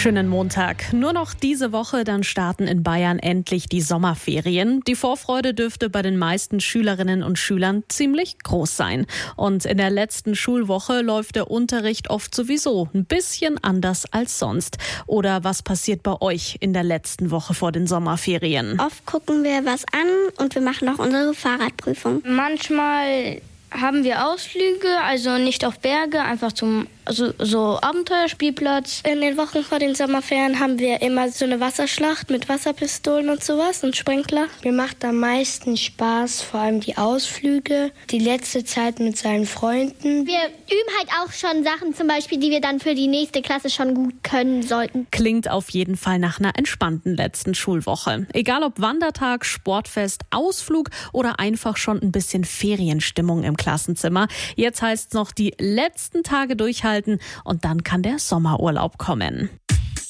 Schönen Montag. Nur noch diese Woche, dann starten in Bayern endlich die Sommerferien. Die Vorfreude dürfte bei den meisten Schülerinnen und Schülern ziemlich groß sein. Und in der letzten Schulwoche läuft der Unterricht oft sowieso ein bisschen anders als sonst. Oder was passiert bei euch in der letzten Woche vor den Sommerferien? Oft gucken wir was an und wir machen auch unsere Fahrradprüfung. Manchmal haben wir Ausflüge, also nicht auf Berge, einfach zum so Abenteuerspielplatz. In den Wochen vor den Sommerferien haben wir immer so eine Wasserschlacht mit Wasserpistolen und sowas und Sprinkler. Mir macht am meisten Spaß, vor allem die Ausflüge, die letzte Zeit mit seinen Freunden. Wir üben halt auch schon Sachen, zum Beispiel, die wir dann für die nächste Klasse schon gut können sollten. Klingt auf jeden Fall nach einer entspannten letzten Schulwoche. Egal ob Wandertag, Sportfest, Ausflug oder einfach schon ein bisschen Ferienstimmung im Klassenzimmer. Jetzt heißt es noch die letzten Tage durchhalten und dann kann der Sommerurlaub kommen.